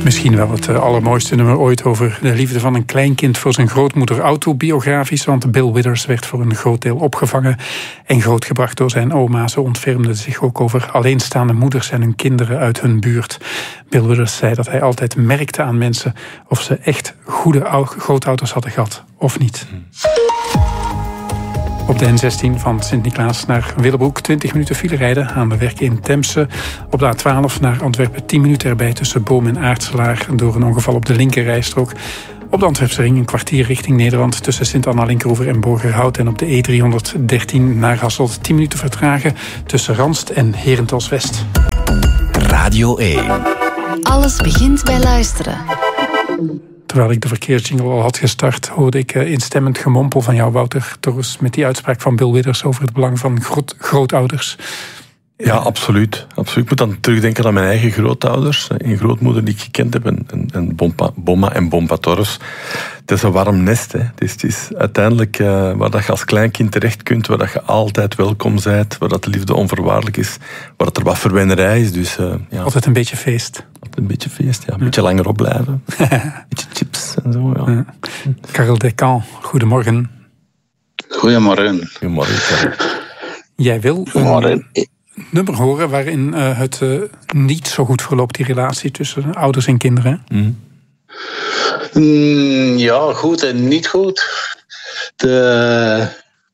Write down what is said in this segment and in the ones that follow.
Misschien wel het allermooiste nummer ooit over de liefde van een kleinkind voor zijn grootmoeder. Autobiografisch, want Bill Withers werd voor een groot deel opgevangen en grootgebracht door zijn oma. Ze ontfermde zich ook over alleenstaande moeders en hun kinderen uit hun buurt. Bill Withers zei dat hij altijd merkte aan mensen of ze echt goede grootouders hadden gehad of niet. Op de N16 van Sint-Niklaas naar Willebroek 20 minuten file rijden aan de werk in Temse. Op de A12 naar Antwerpen 10 minuten erbij tussen Boom en Aartselaar door een ongeval op de linkerrijstrook. Op de Antwerpse ring een kwartier richting Nederland tussen Sint-Anna-Linkeroever en Borgerhout. En op de E313 naar Hasselt 10 minuten vertragen tussen Ranst en Herentals-West. Radio 1. Alles begint bij luisteren. Terwijl ik de verkeersjingle al had gestart, hoorde ik instemmend gemompel van jou, Wouter Torres, met die uitspraak van Bill Withers over het belang van grootouders. Ja, absoluut. Ik moet dan terugdenken aan mijn eigen grootouders. Een grootmoeder die ik gekend heb, en Bomma en Bompa Torres. Het is een warm nest. Hè. Het is uiteindelijk waar dat je als kleinkind terecht kunt, waar dat je altijd welkom bent, waar dat de liefde onvoorwaardelijk is, waar dat er wat verwennerij is. Dus, ja. Altijd een beetje feest. Een beetje feest, ja. Een beetje langer opblijven. Een beetje chips en zo, ja. Karel Descamps, goedemorgen. Goedemorgen. Goedemorgen. Jij wil een nummer horen waarin het niet zo goed verloopt, die relatie tussen ouders en kinderen. Ja, goed en niet goed. De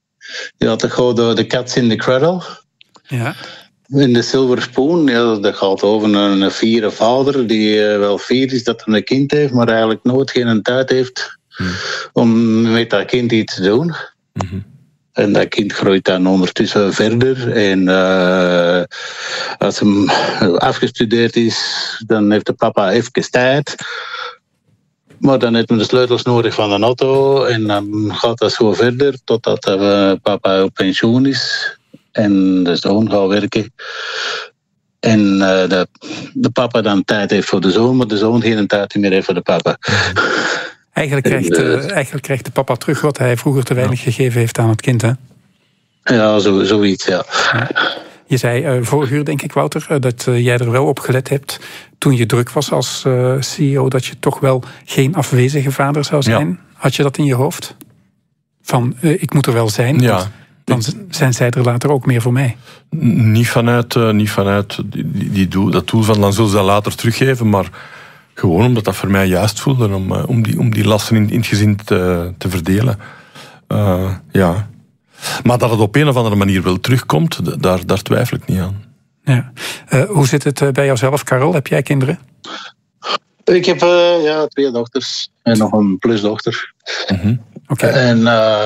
Cats in the Cradle. Ja. In de Silver Spoon, ja, dat gaat over een fiere vader die wel fier is dat hij een kind heeft, maar eigenlijk nooit geen tijd heeft om met dat kind iets te doen. En dat kind groeit dan ondertussen verder. En als hij afgestudeerd is, dan heeft de papa even tijd. Maar dan heeft hij de sleutels nodig van de auto. En dan gaat dat zo verder totdat papa op pensioen is. En de zoon gaat werken. En de papa dan tijd heeft voor de zoon, maar de zoon geen tijd meer heeft voor de papa. Eigenlijk krijgt de papa terug wat hij vroeger te weinig gegeven heeft aan het kind, hè? Ja, zoiets, ja. Je zei vorig uur, denk ik, Wouter, dat jij er wel op gelet hebt toen je druk was als CEO, dat je toch wel geen afwezige vader zou zijn. Ja. Had je dat in je hoofd? Van, ik moet er wel zijn, ja. Dan zijn zij er later ook meer voor mij. Niet vanuit dat doel van dan zullen ze dat later teruggeven, maar gewoon omdat dat voor mij juist voelde om die lasten in het gezin te verdelen. Ja. Maar dat het op een of andere manier wel terugkomt, daar twijfel ik niet aan. Ja. Hoe zit het bij jouzelf, Karel? Heb jij kinderen? Ik heb 2 dochters en nog een plusdochter. Okay. En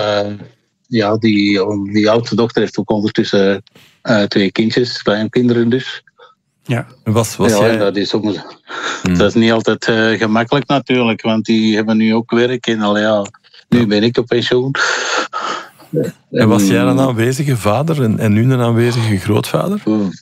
die oudste dochter heeft ook ondertussen 2 kindjes, kleinkinderen dus. Ja. Was jij... dat is niet altijd gemakkelijk natuurlijk, want die hebben nu ook werk en nu ben ik op pensioen. En was jij een aanwezige vader en nu een aanwezige grootvader?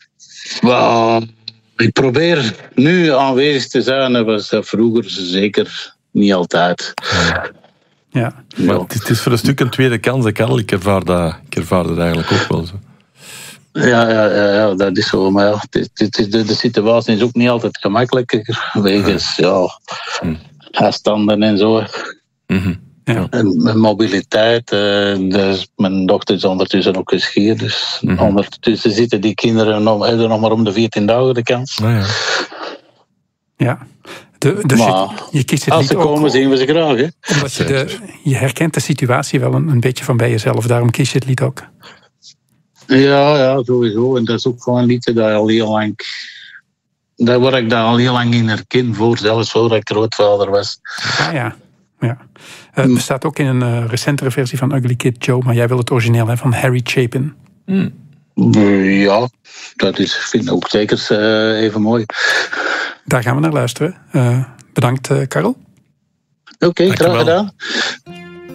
Ik probeer nu aanwezig te zijn, dat was vroeger zeker niet altijd. Ja. Maar het is voor een stuk een tweede kans, Karel. Ik ervaar dat eigenlijk ook wel zo. Ja, dat is zo. Maar ja, de situatie is ook niet altijd gemakkelijker. Wegens afstanden en zo. Ja. En mobiliteit. Dus mijn dochter is ondertussen ook geschierd. Dus ondertussen zitten die kinderen nog maar om de 14 dagen de kans. Ja. Dus je kiest het als niet ze komen, ook, zien we ze graag. Hè? Omdat je herkent de situatie wel een beetje van bij jezelf. Daarom kies je het lied ook. Ja, sowieso. En dat is ook gewoon een liedje dat al heel lang... Daar word ik daar al heel lang in herkend voor. Zelfs voordat ik grootvader was. Ja. Het bestaat ook in een recentere versie van Ugly Kid Joe. Maar jij wil het origineel hebben van Harry Chapin. Ja, vind ik ook zeker even mooi. Daar gaan we naar luisteren. Bedankt, Karel. Oké, graag gedaan.